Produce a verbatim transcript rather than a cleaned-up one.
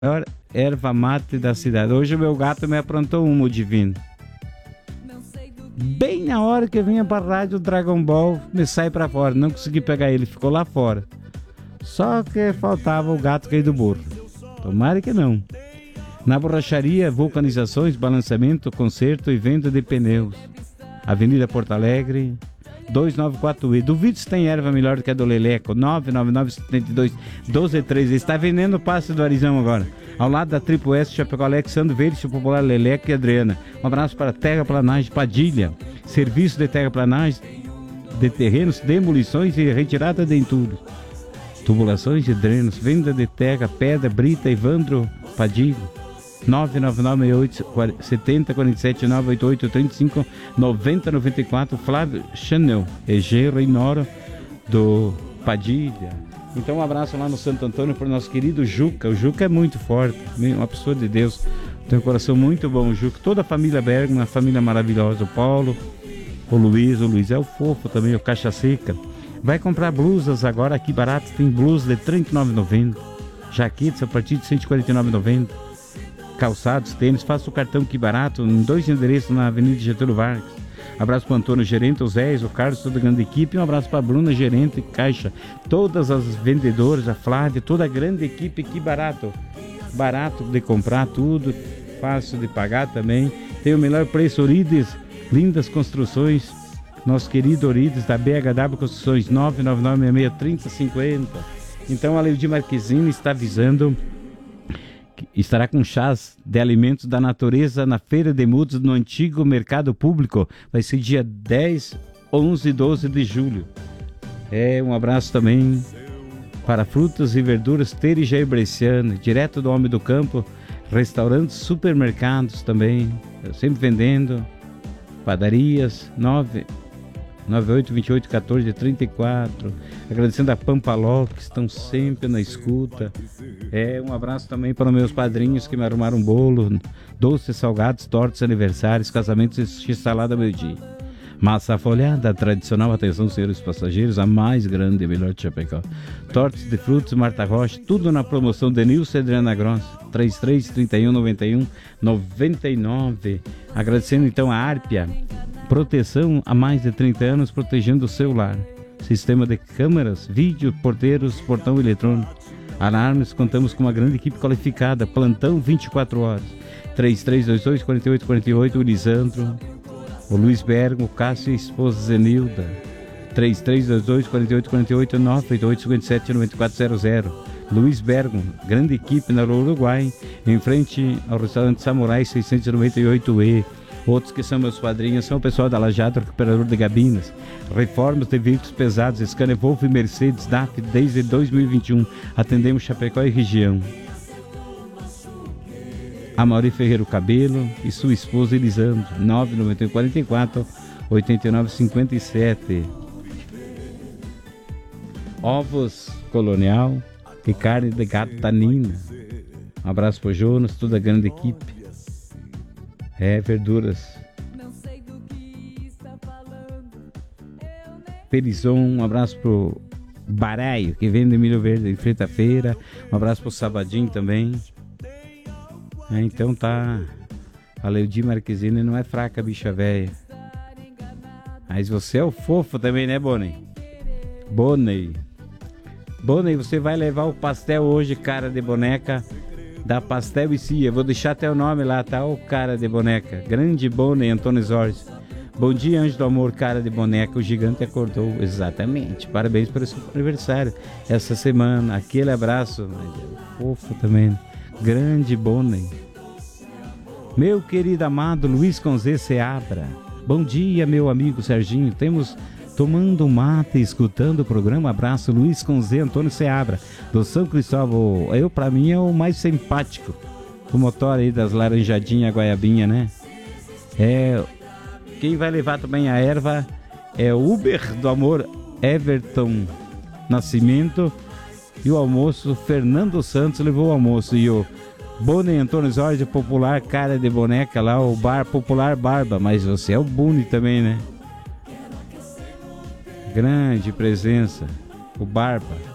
maior erva mate da cidade. Hoje o meu gato me aprontou um, o divino. Bem na hora que eu vinha para a rádio Dragon Ball, me sai para fora. Não consegui pegar ele, ficou lá fora. Só que faltava o gato cair do burro. Tomara que não. Na borracharia, vulcanizações, balanceamento, conserto e venda de pneus. Avenida Porto Alegre, dois nove quatro E. Duvido se tem erva melhor do que a do Leleco. nove nove nove sete dois um dois três. Ele está vendendo o passe do Arizão agora. Ao lado da Triple S, Chapecó, Alexandre Verde, o popular Leleco e Adriana. Um abraço para Terraplanagem Padilha. Serviço de terraplanagem de terrenos, demolições e retirada de entulhos. Tubulações de drenos, venda de terra, pedra, brita, Evandro Padilha. nove nove nove oito sete zero quatro sete nove oito oito três cinco nove zero nove quatro. Flávio Chanel, Egeu Reinoro do Padilha. Então um abraço lá no Santo Antônio para o nosso querido Juca. O Juca é muito forte, uma pessoa de Deus, tem um coração muito bom, o Juca. Toda a família Bergman, uma família maravilhosa. O Paulo, o Luiz, o Luiz é o fofo também, o Caixa Seca. Vai comprar blusas agora aqui barato, tem blusas de trinta e nove reais e noventa centavos, jaquetas a partir de cento e quarenta e nove reais e noventa centavos, calçados, tênis. Faça o cartão Que Barato em dois endereços na Avenida Getúlio Vargas. Abraço para o Antônio, gerente, o Zé, o Carlos, toda a grande equipe. Um abraço para a Bruna, gerente, caixa, todas as vendedoras, a Flávia, toda a grande equipe. Que Barato, barato de comprar tudo, fácil de pagar também. Tem o melhor preço, Orides, lindas construções. Nosso querido Orides da B H W Construções, nove nove nove seis seis três zero cinco zero. Então a Leodir Marquezine está avisando que estará com chás de alimentos da natureza na Feira de Mudos no antigo Mercado Público. Vai ser dia dez, onze e doze de julho. É, um abraço também para frutas e verduras Tere Jair Bresciano, direto do Homem do Campo, restaurantes, supermercados também, sempre vendendo, padarias, nove nove oito dois oito um quatro três quatro. Agradecendo a Pampaló, que estão sempre na escuta. É, um abraço também para os meus padrinhos que me arrumaram um bolo, doces, salgados, tortas, aniversários, casamentos e salada meio-dia. Massa folhada, tradicional, atenção senhores passageiros, a mais grande e melhor de Chapecó. Tortas de frutos, Marta Rocha, tudo na promoção de Nilson e Adriana Gross, trinta e três, trinta e um, noventa e um, noventa e nove. Agradecendo então a Árpia, proteção há mais de trinta anos, protegendo o seu lar. Sistema de câmeras, vídeo, porteiros, portão eletrônico, alarmes. Contamos com uma grande equipe qualificada, plantão vinte e quatro horas. três três dois dois, quatro oito quatro oito, o Lisandro, o Luiz Bergo, o Cássio e a esposa Zenilda. três três dois dois, quatro oito quatro oito, nove oito oito cinco sete nove quatro zero zero. Luiz Bergo, grande equipe na Uruguai, em frente ao restaurante Samurai seiscentos e noventa e oito E. Outros que são meus padrinhos são o pessoal da Lajado, recuperador de gabinas, reformas de veículos pesados, Scania, Volvo e Mercedes, D A F desde dois mil e vinte e um. Atendemos Chapecó e região. Amaury Ferreira Cabelo e sua esposa Elisandro, nove nove um quatro quatro, oito nove cinco sete. Ovos Colonial e carne de gato Tanina. Um abraço para o Jonas, toda a grande equipe. É, verduras Felizon, um abraço pro Baraio, que vende milho verde em frente à feira. Um abraço pro Sabadinho também. É, então tá, a Leodir Marquezine não é fraca, bicha velha. Mas você é o fofo também, né, Bonnie? Bonnie. Bonnie, você vai levar o pastel hoje, cara de boneca, da Pastel e Cia. Vou deixar até o nome lá, tá? O cara de boneca. Grande Bonnie Antônio Zorzi. Bom dia, anjo do amor, cara de boneca. O gigante acordou. Exatamente. Parabéns por esse aniversário. Essa semana. Aquele abraço. Fofo também. Grande Bonnie. Meu querido amado Luiz Conzê Seabra. Bom dia, meu amigo Serginho. Temos tomando mate e escutando o programa. Abraço, Luiz Conzê Antônio Seabra, do São Cristóvão. Eu, pra mim, é o mais simpático. O motor aí das laranjadinhas, goiabinha, né? É, quem vai levar também a erva é o Uber do amor, Everton Nascimento. E o almoço, Fernando Santos levou o almoço. E o Bonnie Antônio Jorge, popular cara de boneca lá, o bar popular Barba. Mas você é o Buni também, né? Grande presença, o Barba.